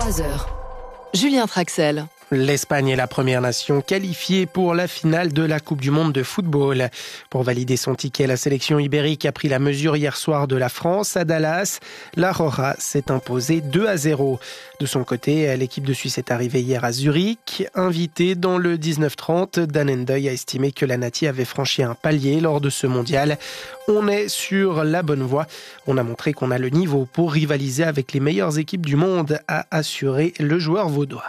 3 heures. Julien Traxel. L'Espagne est la première nation qualifiée pour la finale de la Coupe du Monde de football. Pour valider son ticket, la sélection ibérique a pris la mesure hier soir de la France à Dallas. La Roja s'est imposée 2-0. De son côté, l'équipe de Suisse est arrivée hier à Zurich. Invitée dans le 19-30, Dan Endeuil a estimé que la Nati avait franchi un palier lors de ce mondial. On est sur la bonne voie. On a montré qu'on a le niveau pour rivaliser avec les meilleures équipes du monde, a assuré le joueur vaudois.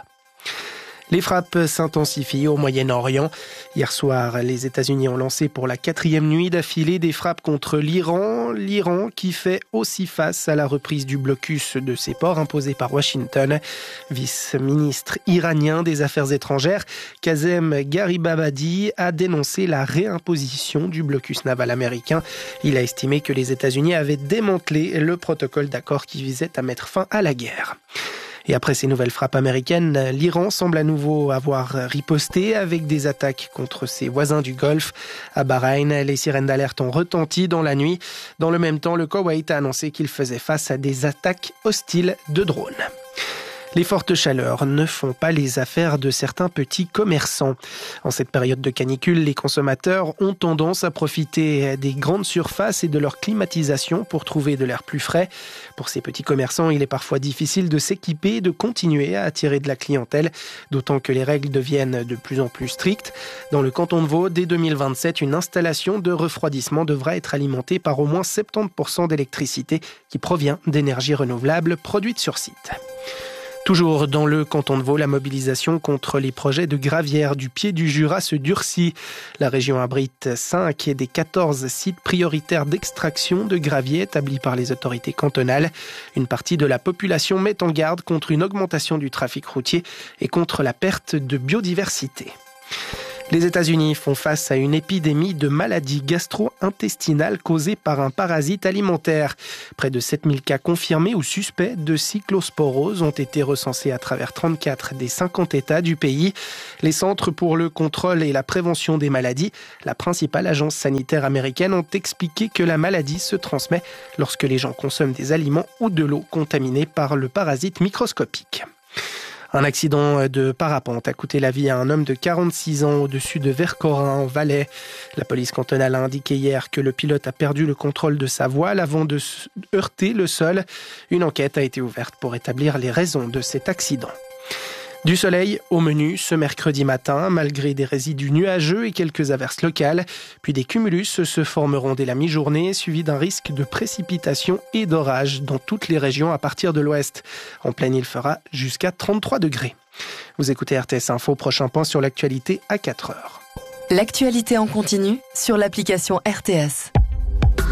Les frappes s'intensifient au Moyen-Orient. Hier soir, les États-Unis ont lancé pour la 4e nuit d'affilée des frappes contre l'Iran. L'Iran qui fait aussi face à la reprise du blocus de ses ports imposé par Washington. Vice-ministre iranien des Affaires étrangères, Kazem Garibabadi, a dénoncé la réimposition du blocus naval américain. Il a estimé que les États-Unis avaient démantelé le protocole d'accord qui visait à mettre fin à la guerre. Et après ces nouvelles frappes américaines, l'Iran semble à nouveau avoir riposté avec des attaques contre ses voisins du Golfe. À Bahreïn, les sirènes d'alerte ont retenti dans la nuit. Dans le même temps, le Koweït a annoncé qu'il faisait face à des attaques hostiles de drones. Les fortes chaleurs ne font pas les affaires de certains petits commerçants. En cette période de canicule, les consommateurs ont tendance à profiter des grandes surfaces et de leur climatisation pour trouver de l'air plus frais. Pour ces petits commerçants, il est parfois difficile de s'équiper et de continuer à attirer de la clientèle, d'autant que les règles deviennent de plus en plus strictes. Dans le canton de Vaud, dès 2027, une installation de refroidissement devra être alimentée par au moins 70% d'électricité qui provient d'énergies renouvelables produites sur site. Toujours dans le canton de Vaud, la mobilisation contre les projets de gravière du pied du Jura se durcit. La région abrite 5 des 14 sites prioritaires d'extraction de gravier établis par les autorités cantonales. Une partie de la population met en garde contre une augmentation du trafic routier et contre la perte de biodiversité. Les États-Unis font face à une épidémie de maladies gastro-intestinales causées par un parasite alimentaire. Près de 7000 cas confirmés ou suspects de cyclosporose ont été recensés à travers 34 des 50 États du pays. Les Centres pour le contrôle et la prévention des maladies, la principale agence sanitaire américaine, ont expliqué que la maladie se transmet lorsque les gens consomment des aliments ou de l'eau contaminés par le parasite microscopique. Un accident de parapente a coûté la vie à un homme de 46 ans au-dessus de Vercorin en Valais. La police cantonale a indiqué hier que le pilote a perdu le contrôle de sa voile avant de heurter le sol. Une enquête a été ouverte pour établir les raisons de cet accident. Du soleil au menu ce mercredi matin, malgré des résidus nuageux et quelques averses locales. Puis des cumulus se formeront dès la mi-journée, suivis d'un risque de précipitation et d'orage dans toutes les régions à partir de l'ouest. En pleine, il fera jusqu'à 33 degrés. Vous écoutez RTS Info, prochain point sur l'actualité à 4 heures. L'actualité en continu sur l'application RTS.